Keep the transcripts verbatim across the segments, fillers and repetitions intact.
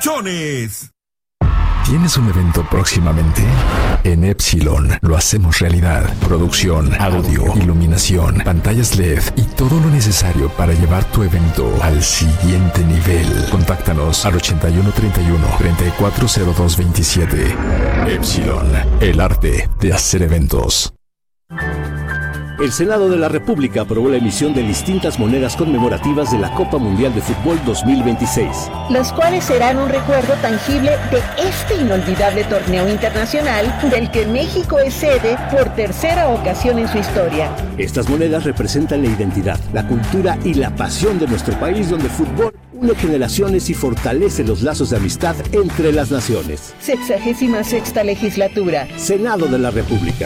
Papuchones. ¿Tienes un evento próximamente? En Epsilon lo hacemos realidad. Producción, audio, iluminación, pantallas L E D y todo lo necesario para llevar tu evento al siguiente nivel. Contáctanos al ochenta y uno treinta y uno, treinta y cuatro cero dos veintisiete. Epsilon, el arte de hacer eventos. El Senado de la República aprobó la emisión de distintas monedas conmemorativas de la Copa Mundial de Fútbol dos mil veintiséis. Las cuales serán un recuerdo tangible de este inolvidable torneo internacional del que México es sede por tercera ocasión en su historia. Estas monedas representan la identidad, la cultura y la pasión de nuestro país, donde el fútbol une generaciones y fortalece los lazos de amistad entre las naciones. Sexagésima sexta legislatura. Senado de la República.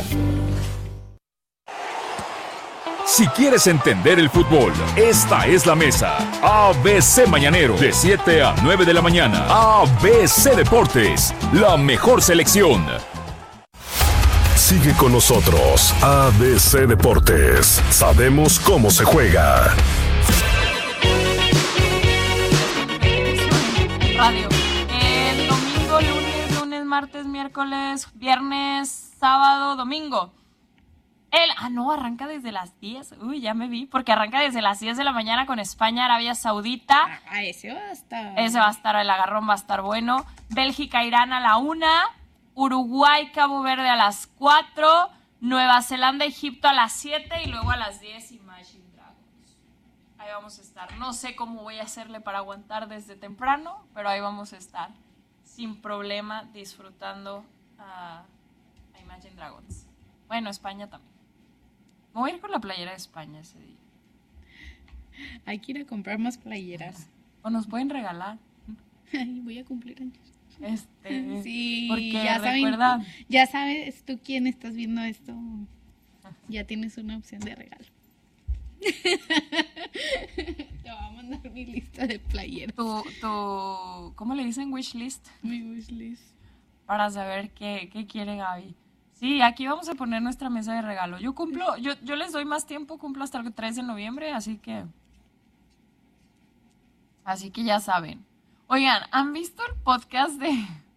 Si quieres entender el fútbol, esta es la mesa. A B C Mañanero, de siete a nueve de la mañana. A B C Deportes, la mejor selección. Sigue con nosotros, A B C Deportes. Sabemos cómo se juega. Radio. El domingo, lunes, lunes, martes, miércoles, viernes, sábado, domingo. El, ah, no, arranca desde las diez. Uy, ya me vi. Porque arranca desde las diez de la mañana con España, Arabia Saudita. Ah, ese va a estar. Ese va a estar, el agarrón va a estar bueno. Bélgica, Irán a la una. Uruguay, Cabo Verde a las cuatro. Nueva Zelanda, Egipto a las siete. Y luego a las diez, Imagine Dragons. Ahí vamos a estar. No sé cómo voy a hacerle para aguantar desde temprano, pero ahí vamos a estar. Sin problema, disfrutando a, a Imagine Dragons. Bueno, España también. Me voy a ir con la playera de España ese día. Hay que ir a comprar más playeras. O nos pueden regalar. Ay, voy a cumplir años. Este, sí, porque ya recuerda... saben, ya sabes tú quién estás viendo esto. Ya tienes una opción de regalo. Te voy a mandar mi lista de playeras. Tu, tu, ¿cómo le dicen? Wish list. Mi wish list. Para saber qué, qué quiere Gaby. Sí, aquí vamos a poner nuestra mesa de regalo. Yo cumplo, yo, yo les doy más tiempo, cumplo hasta el tres de noviembre, así que... Así que ya saben. Oigan, ¿han visto el podcast de...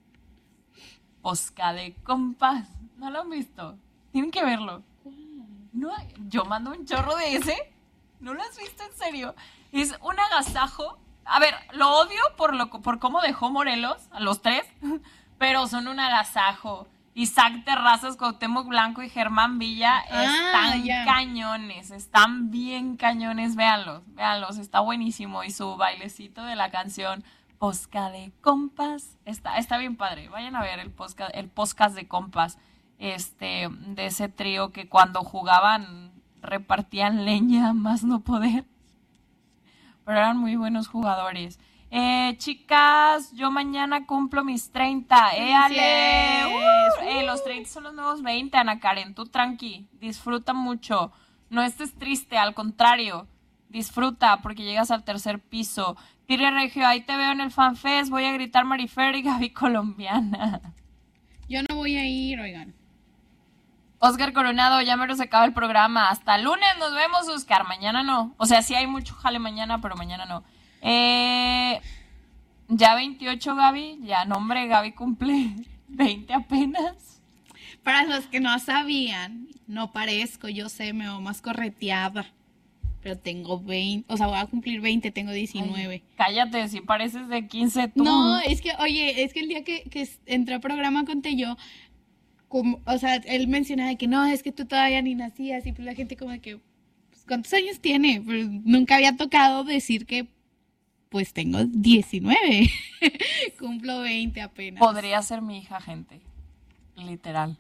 Posca de Compas? ¿No lo han visto? Tienen que verlo. No, yo mando un chorro de ese. ¿No lo has visto en serio? Es un agasajo. A ver, lo odio por, lo, por cómo dejó Morelos a los tres, pero son un agasajo. Isaac Terrazas, Cuauhtémoc Blanco y Germán Villa ah, están ya. cañones, están bien cañones, véanlos, véanlos, está buenísimo. Y su bailecito de la canción Posca de Compas, está, está bien padre. Vayan a ver el podcast, el podcast de Compas, este, de ese trío que cuando jugaban repartían leña más no poder, pero eran muy buenos jugadores. Eh, chicas, yo mañana cumplo mis treinta. ¡Eh, Ale! Uh, eh, los treinta son los nuevos veinte, Ana Karen. Tú tranqui, disfruta mucho. No estés triste, al contrario. Disfruta porque llegas al tercer piso. Tire Regio, ahí te veo en el FanFest. Voy a gritar Marifer y Gaby colombiana. Yo no voy a ir, oigan. Oscar Coronado, ya mero se acaba el programa. Hasta el lunes nos vemos, Oscar. Mañana no. O sea, sí hay mucho jale mañana, pero mañana no. Eh, ya veintiocho, Gaby. Ya, no, hombre, Gaby cumple veinte apenas. Para los que no sabían, no parezco, yo sé, me veo más correteada. Pero tengo veinte, o sea, voy a cumplir veinte, tengo diecinueve. Ay, cállate, si pareces de quince tú. No, es que, oye, es que el día que, que entré al programa conté yo, como, o sea, él mencionaba que no, es que tú todavía ni nacías, y pues la gente como de que, pues, ¿cuántos años tiene? Pero nunca había tocado decir que, pues tengo diecinueve, cumplo veinte apenas. Podría ser mi hija, gente, literal.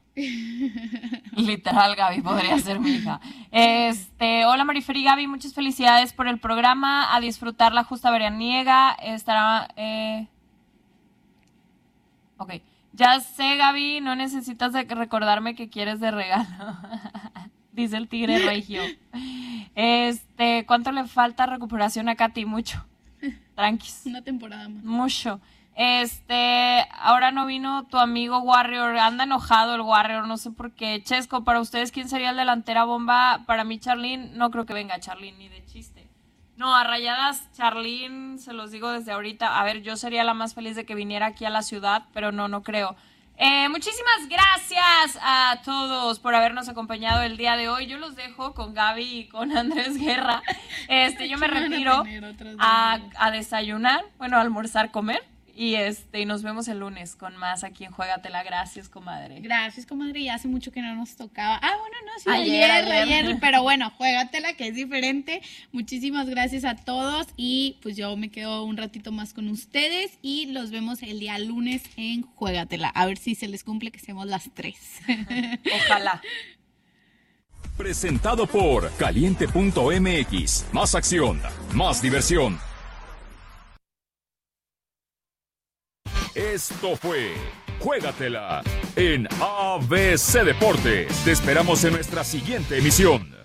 Literal, Gaby, podría ser mi hija. Este, hola Marifer y Gaby, muchas felicidades por el programa, a disfrutar la justa veraniega, estará, eh... ok, ya sé, Gaby, no necesitas de recordarme que quieres de regalo. Dice el tigre regio. Este, ¿cuánto le falta recuperación a Katy? Mucho. Tranquis. Una temporada más. Mucho. Este, ahora no vino tu amigo Warrior, anda enojado el Warrior, no sé por qué. Chesco, para ustedes, ¿quién sería el delantera bomba? Para mí, Charlene, no creo que venga Charlene ni de chiste. No, a Rayadas, Charlín, se los digo desde ahorita. A ver, yo sería la más feliz de que viniera aquí a la ciudad, pero no, no creo. Eh, muchísimas gracias a todos por habernos acompañado el día de hoy. Yo los dejo con Gaby y con Andrés Guerra. Este, yo me retiro a, a desayunar, bueno, a almorzar, comer. Y este, y nos vemos el lunes con más aquí en Juégatela. Gracias, comadre. Gracias, comadre. Ya hace mucho que no nos tocaba. Ah, bueno, no, sí, ayer, ayer, ayer. ayer. Pero bueno, Juégatela, que es diferente. Muchísimas gracias a todos. Y pues yo me quedo un ratito más con ustedes. Y los vemos el día lunes en Juégatela. A ver si se les cumple que seamos las tres. Ojalá. Presentado por Caliente punto M X. Más acción, más diversión. Esto fue Juégatela en A B C Deportes. Te esperamos en nuestra siguiente emisión.